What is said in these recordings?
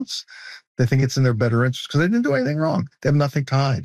They think it's in their better interest because they didn't do anything wrong. They have nothing to hide.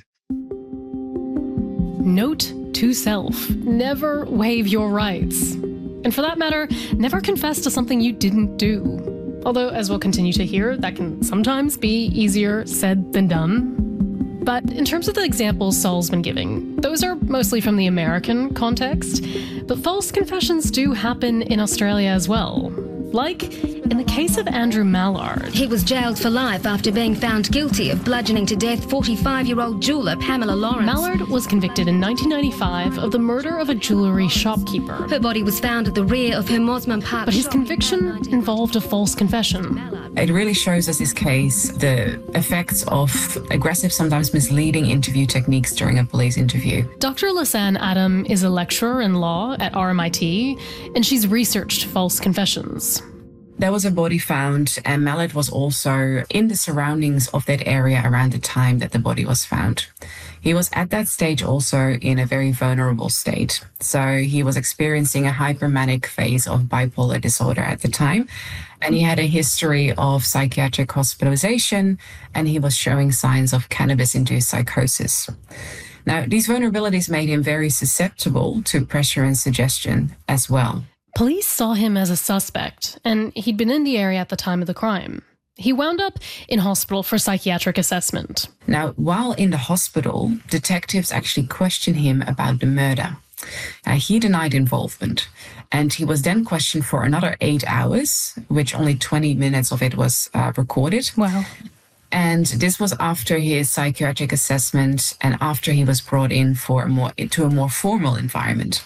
Note to self, never waive your rights. And for that matter, never confess to something you didn't do. Although, as we'll continue to hear, that can sometimes be easier said than done. But in terms of the examples Saul's been giving, those are mostly from the American context. But false confessions do happen in Australia as well. Like in the case of Andrew Mallard. He was jailed for life after being found guilty of bludgeoning to death 45-year-old jeweller Pamela Lawrence. Mallard was convicted in 1995 of the murder of a jewellery shopkeeper. Her body was found at the rear of her Mosman Park. But his conviction involved a false confession. It really shows us this case the effects of aggressive, sometimes misleading interview techniques during a police interview. Dr. Lisanne Adam is a lecturer in law at RMIT, and she's researched false confessions. There was a body found, and Mallard was also in the surroundings of that area around the time that the body was found. He was at that stage also in a very vulnerable state. So he was experiencing a hypermanic phase of bipolar disorder at the time, and he had a history of psychiatric hospitalization, and he was showing signs of cannabis-induced psychosis. Now, these vulnerabilities made him very susceptible to pressure and suggestion as well. Police saw him as a suspect, and he'd been in the area at the time of the crime. He wound up in hospital for psychiatric assessment. Now, while in the hospital, detectives actually questioned him about the murder. He denied involvement, and he was then questioned for another 8 hours, which only 20 minutes of it was recorded. Wow. And this was after his psychiatric assessment and after he was brought in to a more formal environment.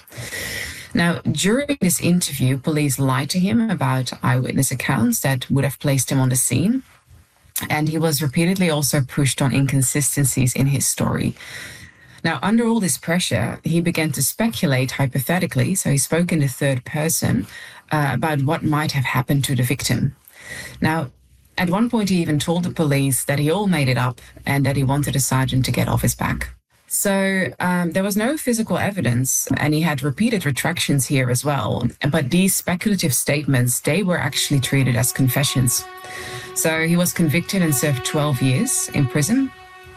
Now, during this interview, police lied to him about eyewitness accounts that would have placed him on the scene. And he was repeatedly also pushed on inconsistencies in his story. Now, under all this pressure, he began to speculate hypothetically, so he spoke in the third person, about what might have happened to the victim. Now, at one point, he even told the police that he all made it up and that he wanted a sergeant to get off his back. So there was no physical evidence, and he had repeated retractions here as well. But these speculative statements, they were actually treated as confessions. So he was convicted and served 12 years in prison.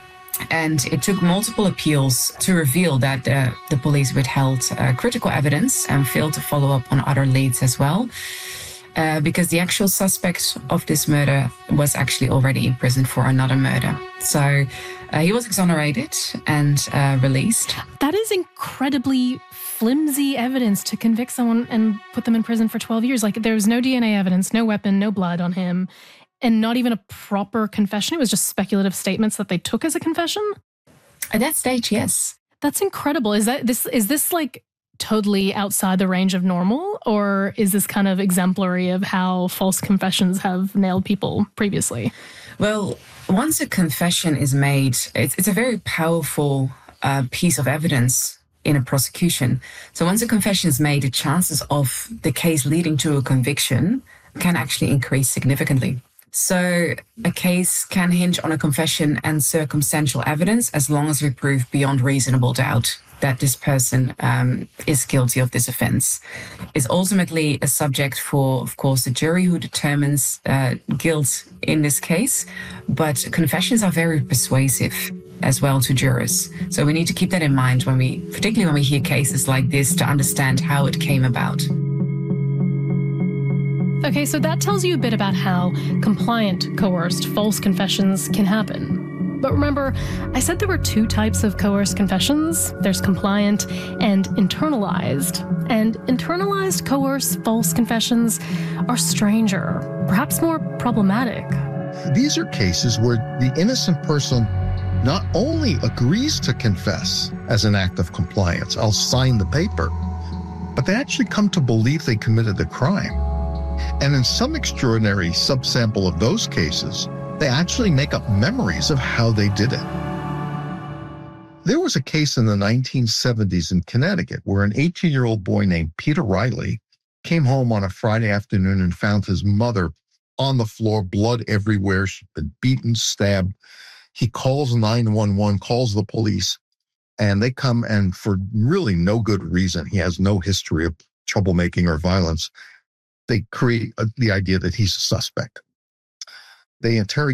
And it took multiple appeals to reveal that the police withheld critical evidence and failed to follow up on other leads as well. Because the actual suspect of this murder was actually already in prison for another murder. So he was exonerated and released. That is incredibly flimsy evidence to convict someone and put them in prison for 12 years. Like, there was no DNA evidence, no weapon, no blood on him, and not even a proper confession. It was just speculative statements that they took as a confession? At that stage, yes. That's incredible. Is this like totally outside the range of normal, or is this kind of exemplary of how false confessions have nailed people previously? Well, once a confession is made, it's a very powerful piece of evidence in a prosecution. So once a confession is made, the chances of the case leading to a conviction can actually increase significantly. So a case can hinge on a confession and circumstantial evidence as long as we prove beyond reasonable doubt that this person is guilty of this offense. It's ultimately a subject for, of course, the jury who determines guilt in this case, but confessions are very persuasive as well to jurors. So we need to keep that in mind particularly when we hear cases like this, to understand how it came about. Okay, so that tells you a bit about how compliant, coerced, false confessions can happen. But remember, I said there were two types of coerced confessions. There's compliant and internalized. And internalized, coerced, false confessions are stranger, perhaps more problematic. These are cases where the innocent person not only agrees to confess as an act of compliance, I'll sign the paper, but they actually come to believe they committed the crime. And in some extraordinary subsample of those cases, they actually make up memories of how they did it. There was a case in the 1970s in Connecticut where an 18-year-old boy named Peter Riley came home on a Friday afternoon and found his mother on the floor, blood everywhere. She'd been beaten, stabbed. He calls 911, calls the police, and they come, and for really no good reason, he has no history of troublemaking or violence, they create the idea that he's a suspect. They interrogate